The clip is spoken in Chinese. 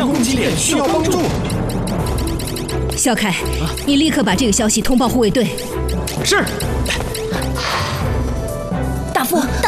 强攻击链需要帮助。 小凯，你立刻把这个消息通报护卫队。 是。 大